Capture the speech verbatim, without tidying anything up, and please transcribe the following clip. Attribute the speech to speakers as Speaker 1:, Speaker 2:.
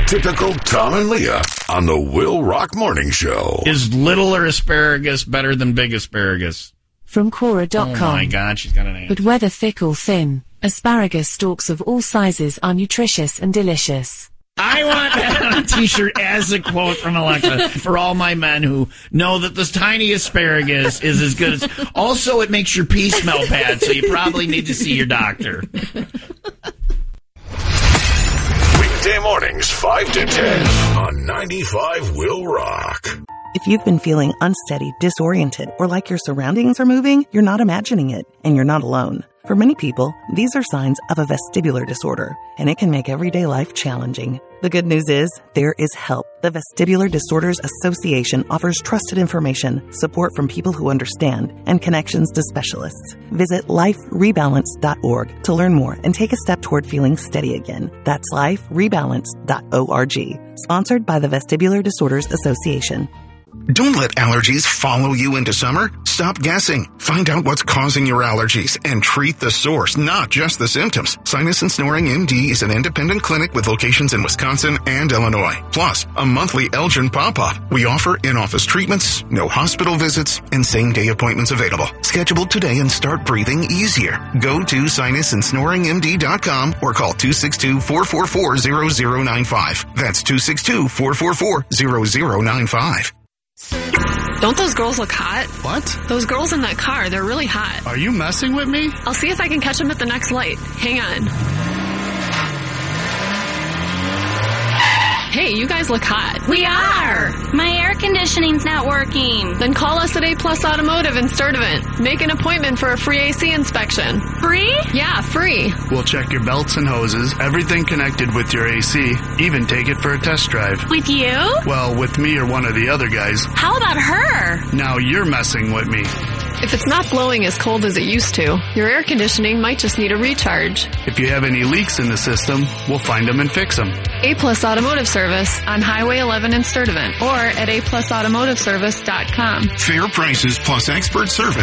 Speaker 1: Typical Tom and Leah on the Will Rock Morning Show.
Speaker 2: Is littler asparagus better than big asparagus?
Speaker 3: From Quora dot com.
Speaker 2: Oh my God, she's got an answer.
Speaker 3: But whether thick or thin, asparagus stalks of all sizes are nutritious and delicious.
Speaker 2: I want that on a t-shirt as a quote from Alexa for all my men who know that this tiny asparagus is as good as... Also, it makes your pee smell bad, so you probably need to see your doctor.
Speaker 1: Weekday mornings, five to ten on ninety-five Will Rock.
Speaker 4: If you've been feeling unsteady, disoriented, or like your surroundings are moving, you're not imagining it, and you're not alone. For many people, these are signs of a vestibular disorder, and it can make everyday life challenging. The good news is, there is help. The Vestibular Disorders Association offers trusted information, support from people who understand, and connections to specialists. Visit life rebalance dot org to learn more and take a step toward feeling steady again. That's life rebalance dot org. Sponsored by the Vestibular Disorders Association.
Speaker 5: Don't let allergies follow you into summer. Stop guessing. Find out what's causing your allergies and treat the source, not just the symptoms. Sinus and Snoring M D is an independent clinic with locations in Wisconsin and Illinois. Plus, a monthly Elgin pop-up. We offer in-office treatments, no hospital visits, and same-day appointments available. Schedule today and start breathing easier. Go to sinus and snoring m d dot com or call two six two, four four four, zero zero nine five. That's two six two, four four four, zero zero nine five.
Speaker 6: Don't those girls look hot?
Speaker 7: What?
Speaker 6: Those girls in that car, they're really hot.
Speaker 7: Are you messing with me?
Speaker 6: I'll see if I can catch them at the next light. Hang on. Hey, you guys look hot.
Speaker 8: We are! My air conditioning's not working.
Speaker 6: Then call us at A Plus Automotive in Sturtevant. Make an appointment for a free A C inspection.
Speaker 8: Free?
Speaker 6: Yeah, free.
Speaker 7: We'll check your belts and hoses, everything connected with your A C, even take it for a test drive.
Speaker 8: With you?
Speaker 7: Well, with me or one of the other guys.
Speaker 8: How about her?
Speaker 7: Now you're messing with me.
Speaker 6: If it's not blowing as cold as it used to, your air conditioning might just need a recharge.
Speaker 7: If you have any leaks in the system, we'll find them and fix them.
Speaker 6: A Plus Automotive Service on Highway eleven in Sturtevant or at a plus automotive service dot com.
Speaker 5: Fair prices plus expert service.